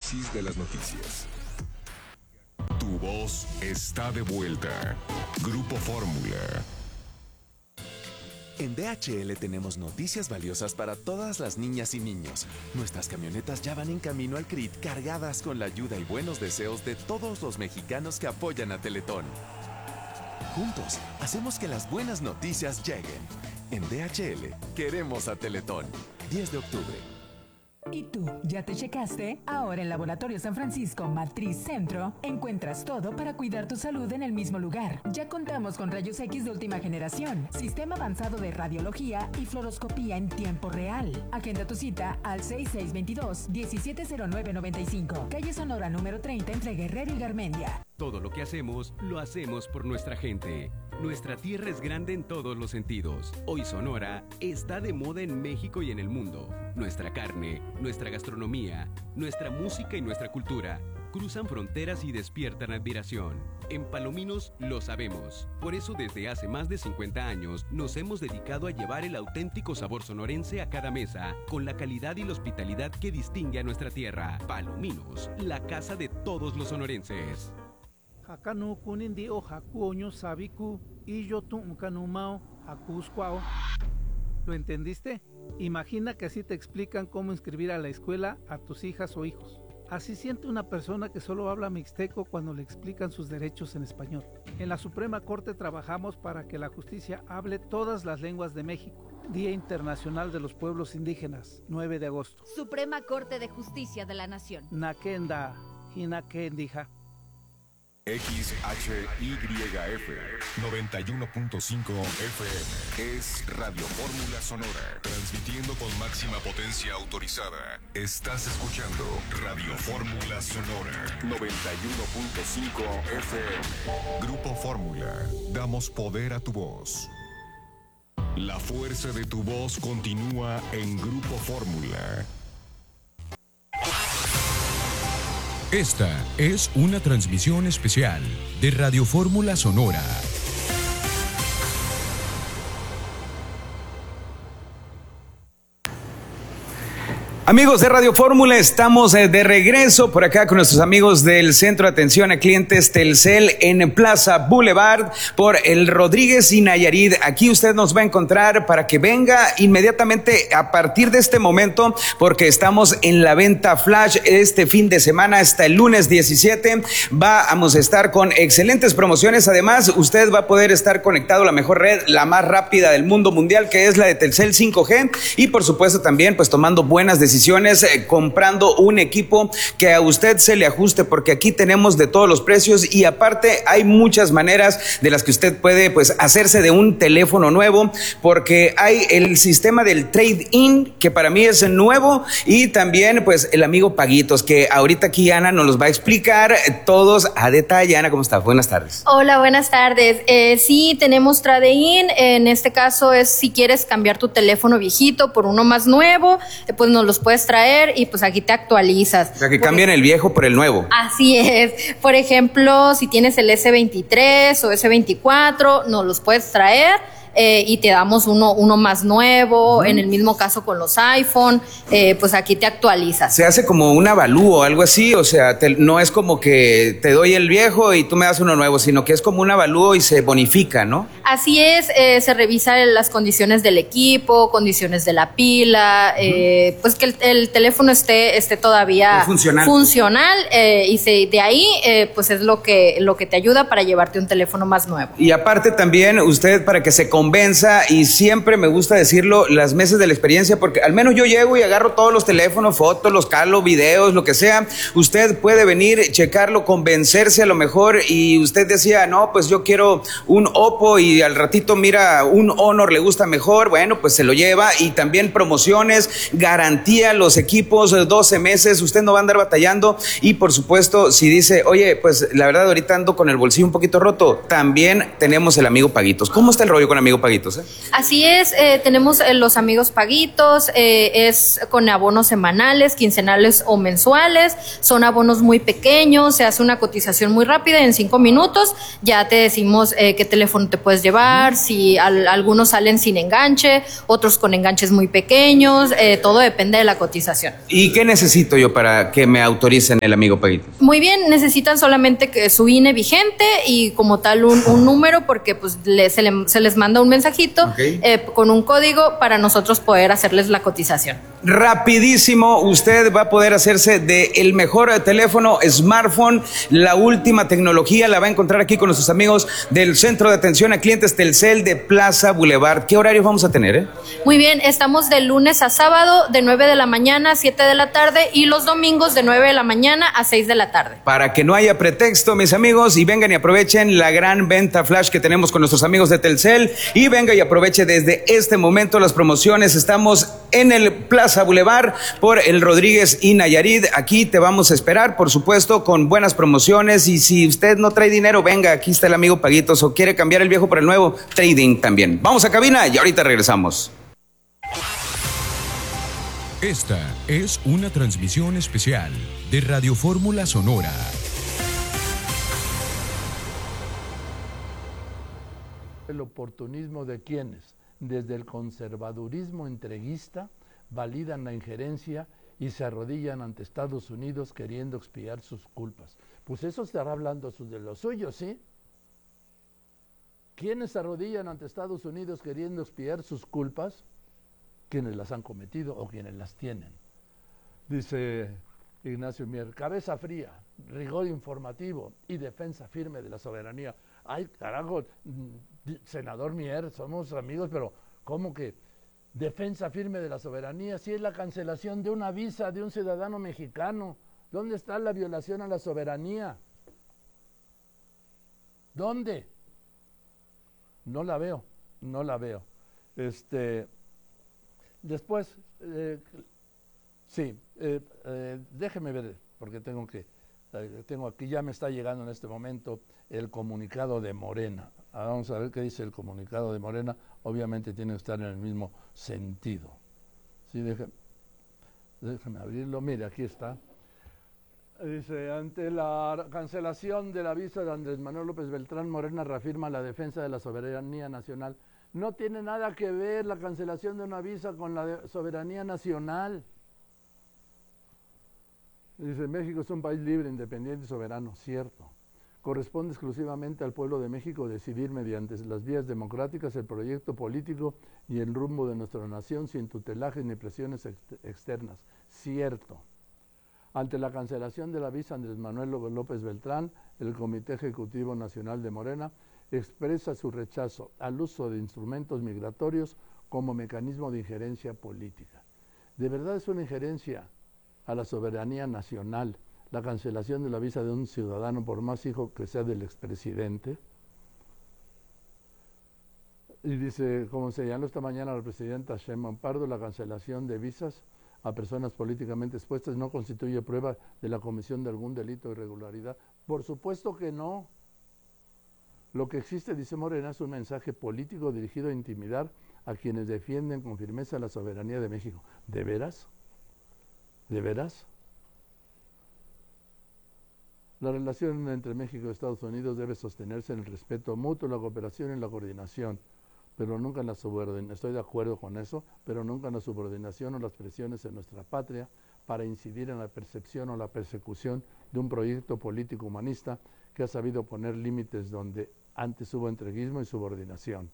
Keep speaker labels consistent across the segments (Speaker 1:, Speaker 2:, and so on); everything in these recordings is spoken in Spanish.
Speaker 1: análisis de las noticias. Tu voz está de vuelta. Grupo Fórmula.
Speaker 2: En DHL tenemos noticias valiosas para todas las niñas y niños. Nuestras camionetas ya van en camino al CRIT cargadas con la ayuda y buenos deseos de todos los mexicanos que apoyan a Teletón. Juntos, hacemos que las buenas noticias lleguen. En DHL, queremos a Teletón. 10 de octubre.
Speaker 3: ¿Y tú, ya te checaste? Ahora en Laboratorio San Francisco Matriz Centro encuentras todo para cuidar tu salud en el mismo lugar. Ya contamos con rayos X de última generación, sistema avanzado de radiología y fluoroscopía en tiempo real. Agenda tu cita al 6622-170995, calle Sonora número 30 entre Guerrero y Garmendia.
Speaker 4: Todo lo que hacemos, lo hacemos por nuestra gente. Nuestra tierra es grande en todos los sentidos. Hoy Sonora está de moda en México y en el mundo. Nuestra carne, nuestra gastronomía, nuestra música y nuestra cultura cruzan fronteras y despiertan admiración. En Palominos lo sabemos. Por eso desde hace más de 50 años nos hemos dedicado a llevar el auténtico sabor sonorense a cada mesa, con la calidad y la hospitalidad que distingue a nuestra tierra. Palominos, la casa de todos los sonorenses.
Speaker 5: Hakanu kunindi o hakuoño sabiku y yo tumkanumao hakuscuao. ¿Lo entendiste? Imagina que así te explican cómo inscribir a la escuela a tus hijas o hijos. Así siente una persona que solo habla mixteco cuando le explican sus derechos en español. En la Suprema Corte trabajamos para que la justicia hable todas las lenguas de México. Día Internacional de los Pueblos Indígenas, 9 de agosto.
Speaker 6: Suprema Corte de Justicia de la Nación.
Speaker 5: Nakenda, Hinakendija.
Speaker 1: XHYF 91.5 FM es Radio Fórmula Sonora, transmitiendo con máxima potencia autorizada. Estás escuchando Radio Fórmula Sonora 91.5 FM. Grupo Fórmula, damos poder a tu voz. La fuerza de tu voz continúa en Grupo Fórmula.
Speaker 7: Esta es una transmisión especial de Radio Fórmula Sonora.
Speaker 8: Amigos de Radio Fórmula, estamos de regreso por acá con nuestros amigos del Centro de Atención a Clientes Telcel en Plaza Boulevard por el Rodríguez y Nayarit. Aquí usted nos va a encontrar para que venga inmediatamente a partir de este momento, porque estamos en la venta flash este fin de semana hasta el lunes 17. Vamos a estar con excelentes promociones. Además, usted va a poder estar conectado a la mejor red, la más rápida del mundo mundial, que es la de Telcel 5G, y por supuesto también pues tomando buenas decisiones, comprando un equipo que a usted se le ajuste, porque aquí tenemos de todos los precios y aparte hay muchas maneras de las que usted puede pues hacerse de un teléfono nuevo, porque hay el sistema del trade-in, que para mí es nuevo, y también pues el amigo Paguitos, que ahorita aquí Ana nos los va a explicar todos a detalle. Ana, ¿cómo estás? Buenas tardes.
Speaker 9: Hola, buenas tardes. Sí, tenemos trade-in. En este caso es si quieres cambiar tu teléfono viejito por uno más nuevo, pues nos los puedes traer y pues aquí te actualizas.
Speaker 8: O sea, que cambian el viejo por el nuevo.
Speaker 9: Así es. Por ejemplo, si tienes el S23 o S24, nos los puedes traer. Y te damos uno más nuevo. En el mismo caso con los iPhone, pues aquí te actualizas.
Speaker 8: Se hace como un avalúo o algo así, o sea, no es como que te doy el viejo y tú me das uno nuevo, sino que es como un avalúo y se bonifica, ¿no?
Speaker 9: Así es, se revisan las condiciones del equipo, condiciones de la pila, pues que el teléfono esté todavía funcional, y de ahí pues es lo que te ayuda para llevarte un teléfono más nuevo.
Speaker 8: Y aparte también usted, para que se convenza, y siempre me gusta decirlo, las meses de la experiencia, porque al menos yo llego y agarro todos los teléfonos, fotos, los calo, videos, lo que sea. Usted puede venir, checarlo, convencerse a lo mejor, y usted decía, no, pues yo quiero un Oppo, y al ratito mira un Honor, le gusta mejor, bueno, pues se lo lleva. Y también promociones, garantía, los equipos, 12 meses, usted no va a andar batallando. Y por supuesto, si dice, oye, pues la verdad ahorita ando con el bolsillo un poquito roto, también tenemos el amigo Paguitos. ¿Cómo está el rollo con amigo amigo Paguitos, ¿eh?
Speaker 9: Así es, tenemos los amigos Paguitos, es con abonos semanales, quincenales o mensuales, son abonos muy pequeños, se hace una cotización muy rápida, en 5 minutos ya te decimos qué teléfono te puedes llevar, si algunos salen sin enganche, otros con enganches muy pequeños, todo depende de la cotización.
Speaker 8: ¿Y qué necesito yo para que me autoricen el amigo Paguitos?
Speaker 9: Muy bien, necesitan solamente que su INE vigente y como tal un número, porque pues se les manda un mensajito, okay, con un código para nosotros poder hacerles la cotización.
Speaker 8: Rapidísimo, usted va a poder hacerse del mejor teléfono, smartphone, la última tecnología, la va a encontrar aquí con nuestros amigos del Centro de Atención a Clientes Telcel de Plaza Boulevard. ¿Qué horarios vamos a tener?
Speaker 9: Muy bien, estamos de lunes a sábado de 9 de la mañana a 7 de la tarde y los domingos de 9 de la mañana a 6 de la tarde.
Speaker 8: Para que no haya pretexto, mis amigos, y vengan y aprovechen la gran venta flash que tenemos con nuestros amigos de Telcel, y venga y aproveche desde este momento las promociones. Estamos en el Plaza Boulevard por el Rodríguez y Nayarit. Aquí te vamos a esperar, por supuesto, con buenas promociones, y si usted no trae dinero, venga, aquí está el amigo Paguitos, o quiere cambiar el viejo por el nuevo, trading también. Vamos a cabina y ahorita regresamos.
Speaker 7: Esta es una transmisión especial de Radio Fórmula Sonora.
Speaker 10: El oportunismo de quienes, desde el conservadurismo entreguista, validan la injerencia y se arrodillan ante Estados Unidos queriendo expiar sus culpas. Pues eso estará hablando de los suyos, ¿sí? ¿Quiénes se arrodillan ante Estados Unidos queriendo expiar sus culpas? Quienes las han cometido o quienes las tienen. Dice Ignacio Mier, cabeza fría, rigor informativo y defensa firme de la soberanía. Ay, carajo, senador Mier, somos amigos, pero ¿cómo que defensa firme de la soberanía? Si es la cancelación de una visa de un ciudadano mexicano. ¿Dónde está la violación a la soberanía? ¿Dónde? No la veo, no la veo. Después, déjeme ver, porque tengo aquí, ya me está llegando en este momento el comunicado de Morena. Vamos a ver qué dice el comunicado de Morena. Obviamente tiene que estar en el mismo sentido. Sí, déjeme abrirlo. Mire, aquí está. Dice, ante la cancelación de la visa de Andrés Manuel López Beltrán, Morena reafirma la defensa de la soberanía nacional. No tiene nada que ver la cancelación de una visa con la soberanía nacional. Dice, México es un país libre, independiente y soberano, cierto. Corresponde exclusivamente al pueblo de México decidir mediante las vías democráticas el proyecto político y el rumbo de nuestra nación sin tutelajes ni presiones externas, cierto. Ante la cancelación de la visa Andrés Manuel López Beltrán, el Comité Ejecutivo Nacional de Morena expresa su rechazo al uso de instrumentos migratorios como mecanismo de injerencia política. ¿De verdad es una injerencia a la soberanía nacional la cancelación de la visa de un ciudadano, por más hijo que sea del expresidente? Y dice, como señaló esta mañana la presidenta Sheinbaum Pardo, la cancelación de visas a personas políticamente expuestas no constituye prueba de la comisión de algún delito o irregularidad. Por supuesto que no. Lo que existe, dice Morena, es un mensaje político dirigido a intimidar a quienes defienden con firmeza la soberanía de México. ¿De veras? ¿De veras? La relación entre México y Estados Unidos debe sostenerse en el respeto mutuo, la cooperación y la coordinación, pero nunca en la subordinación. Estoy de acuerdo con eso, pero nunca en la subordinación o las presiones en nuestra patria para incidir en la percepción o la persecución de un proyecto político humanista que ha sabido poner límites donde antes hubo entreguismo y subordinación.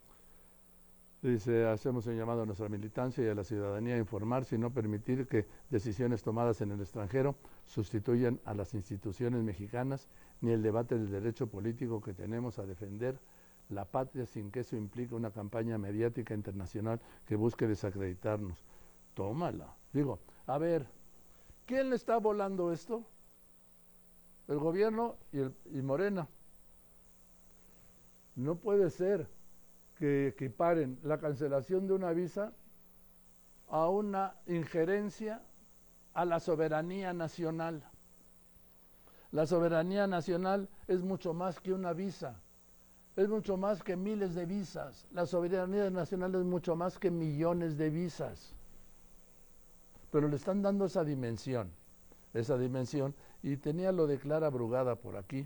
Speaker 10: Dice, hacemos un llamado a nuestra militancia y a la ciudadanía a informarse y no permitir que decisiones tomadas en el extranjero sustituyan a las instituciones mexicanas ni el debate del derecho político que tenemos a defender la patria sin que eso implique una campaña mediática internacional que busque desacreditarnos. Tómala. Digo, a ver, ¿quién le está volando esto? El gobierno y Morena. No puede ser que equiparen la cancelación de una visa a una injerencia a la soberanía nacional. La soberanía nacional es mucho más que una visa. Es mucho más que miles de visas. La soberanía nacional es mucho más que millones de visas. Pero le están dando esa dimensión, y tenía lo de Clara Brugada por aquí.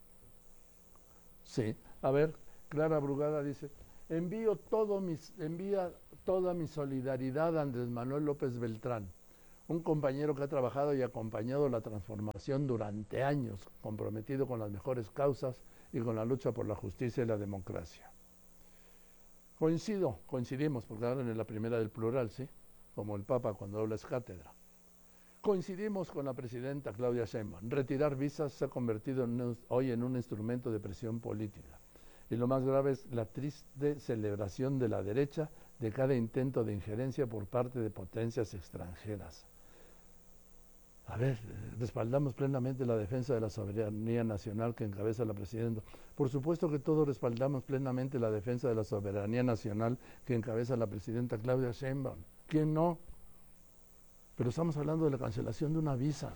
Speaker 10: Sí, a ver, Clara Brugada dice, envía toda mi solidaridad a Andrés Manuel López Beltrán, un compañero que ha trabajado y acompañado la transformación durante años, comprometido con las mejores causas y con la lucha por la justicia y la democracia. Coincidimos, porque hablan en la primera del plural, ¿sí? Como el Papa cuando habla es cátedra. Coincidimos con la presidenta Claudia Sheinbaum. Retirar visas se ha convertido hoy en un instrumento de presión política. Y lo más grave es la triste celebración de la derecha de cada intento de injerencia por parte de potencias extranjeras. A ver, respaldamos plenamente la defensa de la soberanía nacional que encabeza la presidenta. Por supuesto que todos respaldamos plenamente la defensa de la soberanía nacional que encabeza la presidenta Claudia Sheinbaum. ¿Quién no? Pero estamos hablando de la cancelación de una visa.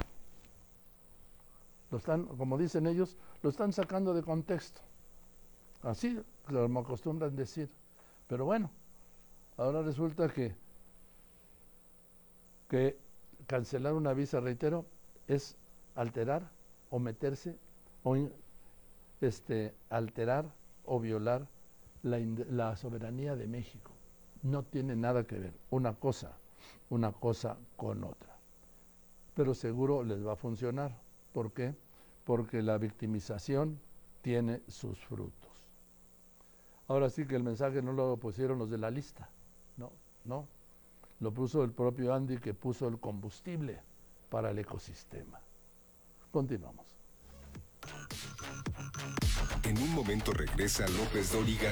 Speaker 10: Lo están, como dicen ellos, lo están sacando de contexto. Así como acostumbran decir. Pero bueno, ahora resulta que cancelar una visa, reitero, es alterar o meterse o alterar o violar la soberanía de México. No tiene nada que ver una cosa con otra. Pero seguro les va a funcionar. ¿Por qué? Porque la victimización tiene sus frutos. Ahora sí que el mensaje no lo pusieron los de la lista. No. Lo puso el propio Andy, que puso el combustible para el ecosistema. Continuamos.
Speaker 1: En un momento regresa López Dóriga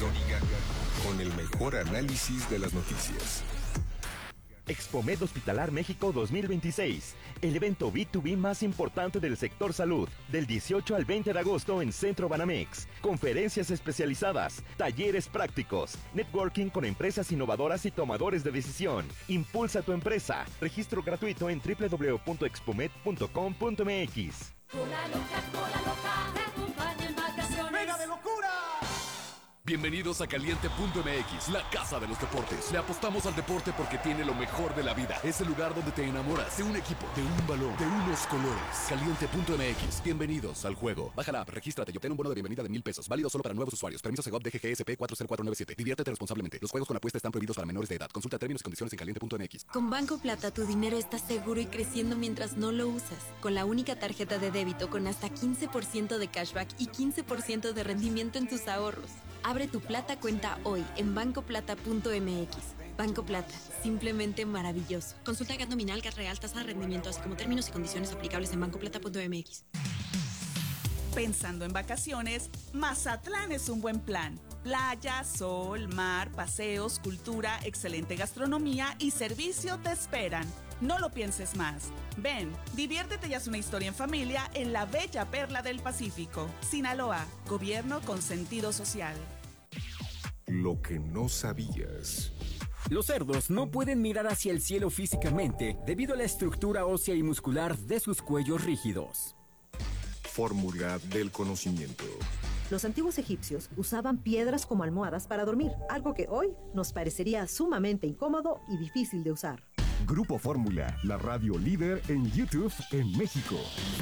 Speaker 1: con el mejor análisis de las noticias.
Speaker 11: Expomed Hospitalar México 2026, el evento B2B más importante del sector salud, del 18 al 20 de agosto en Centro Banamex. Conferencias especializadas, talleres prácticos, networking con empresas innovadoras y tomadores de decisión. Impulsa tu empresa. Registro gratuito en www.expomed.com.mx.
Speaker 12: Cola loca, te acompaña en vacaciones.
Speaker 13: ¡Venga de locura!
Speaker 14: Bienvenidos a Caliente.mx, la casa de los deportes. Le apostamos al deporte porque tiene lo mejor de la vida. Es el lugar donde te enamoras de un equipo, de un balón, de unos colores. Caliente.mx, bienvenidos al juego. Baja la app, regístrate y obtén un bono de bienvenida de $1,000. Válido solo para nuevos usuarios. Permiso Segov DGGSP 40497. Diviértete responsablemente. Los juegos con apuesta están prohibidos para menores de edad. Consulta términos y condiciones en Caliente.mx.
Speaker 15: Con Banco Plata tu dinero está seguro y creciendo mientras no lo usas. Con la única tarjeta de débito con hasta 15% de cashback y 15% de rendimiento en tus ahorros. Abre tu Plata cuenta hoy en bancoplata.mx. Banco Plata, simplemente maravilloso. Consulta GAT nominal, GAT real, tasa de rendimiento, así como términos y condiciones aplicables en bancoplata.mx.
Speaker 16: Pensando en vacaciones, Mazatlán es un buen plan. Playa, sol, mar, paseos, cultura, excelente gastronomía y servicio te esperan. No lo pienses más. Ven, diviértete y haz una historia en familia en la bella perla del Pacífico. Sinaloa, gobierno con sentido social.
Speaker 1: Lo que no sabías.
Speaker 17: Los cerdos no pueden mirar hacia el cielo físicamente debido a la estructura ósea y muscular de sus cuellos rígidos.
Speaker 1: Fórmula del conocimiento.
Speaker 18: Los antiguos egipcios usaban piedras como almohadas para dormir, algo que hoy nos parecería sumamente incómodo y difícil de usar.
Speaker 1: Grupo Fórmula, la radio líder en YouTube en México.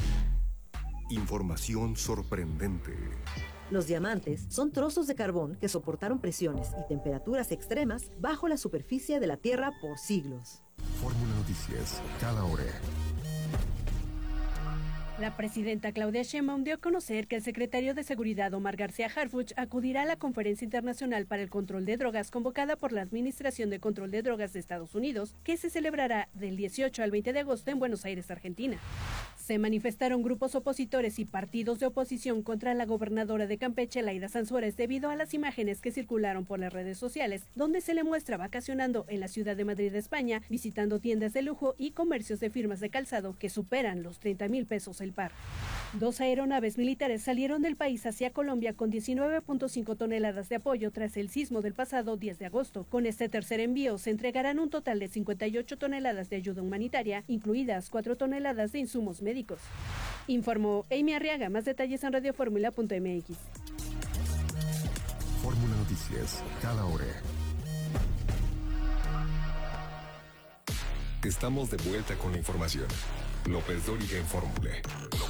Speaker 1: Información sorprendente.
Speaker 18: Los diamantes son trozos de carbón que soportaron presiones y temperaturas extremas bajo la superficie de la Tierra por siglos.
Speaker 1: Fórmula Noticias, cada hora.
Speaker 19: La presidenta Claudia Sheinbaum dio a conocer que el secretario de Seguridad Omar García Harfuch acudirá a la Conferencia Internacional para el Control de Drogas convocada por la Administración de Control de Drogas de Estados Unidos, que se celebrará del 18 al 20 de agosto en Buenos Aires, Argentina. Se manifestaron grupos opositores y partidos de oposición contra la gobernadora de Campeche, Laida Sansores, debido a las imágenes que circularon por las redes sociales, donde se le muestra vacacionando en la ciudad de Madrid, España, visitando tiendas de lujo y comercios de firmas de calzado que superan los 30,000 pesos el par. 2 aeronaves militares salieron del país hacia Colombia con 19.5 toneladas de apoyo tras el sismo del pasado 10 de agosto. Con este tercer envío se entregarán un total de 58 toneladas de ayuda humanitaria, incluidas 4 toneladas de insumos médicos. Informó Amy Arriaga. Más detalles en radioformula.mx.
Speaker 1: Fórmula Noticias, cada hora. Estamos de vuelta con la información. López Dóriga en Fórmula.